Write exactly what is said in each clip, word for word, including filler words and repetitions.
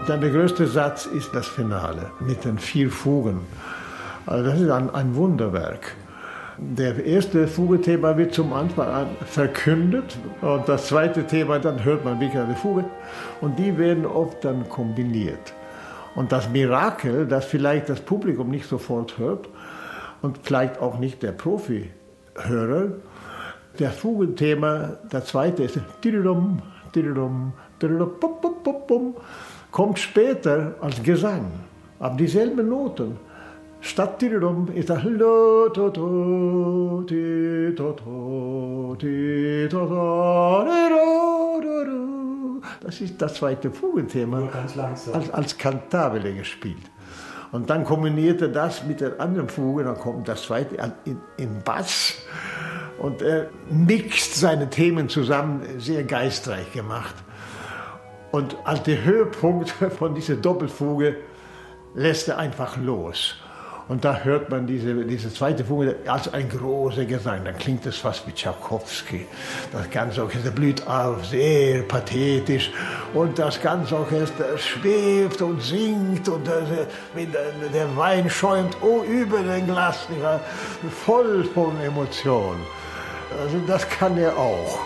Dann der größte Satz ist das Finale mit den vier Fugen. Also das ist ein, ein Wunderwerk. Der erste Fugenthema wird zum Anfang an verkündet und das zweite Thema, dann hört man wirklich eine Fuge und die werden oft dann kombiniert. Und das Mirakel, das vielleicht das Publikum nicht sofort hört und vielleicht auch nicht der Profi-Hörer, der Fugenthema, der zweite ist tididum, tididum, tididum, pum, pum, pum, pum, kommt später als Gesang, aber dieselben Noten. Statt tididum ist das lo, to, to, ti, to, to, ti, to, to, di, do, do, do. Das ist das zweite Fugenthema, ganz langsam. als, als Cantabile gespielt. Und dann kombiniert er das mit der anderen Fuge, dann kommt das zweite in, in Bass. Und er mixt seine Themen zusammen, sehr geistreich gemacht. Und als der Höhepunkt von dieser Doppelfuge lässt er einfach los. Und da hört man diese, diese zweite Fuge als ein großer Gesang. Dann klingt es fast wie Tschaikowski. Das ganze Orchester blüht auf, sehr pathetisch. Und das ganze Orchester schwebt und singt. Und der Wein schäumt oh, über den Glas, voll von Emotionen. Also das kann er auch.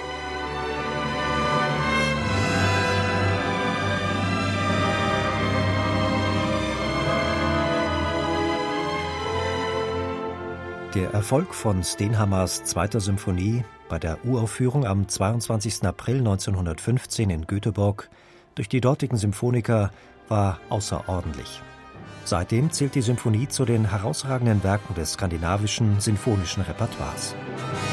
Der Erfolg von Stenhammars zweiter Symphonie bei der Uraufführung am zweiundzwanzigsten April neunzehnhundertfünfzehn in Göteborg durch die dortigen Symphoniker war außerordentlich. Seitdem zählt die Symphonie zu den herausragenden Werken des skandinavischen sinfonischen Repertoires.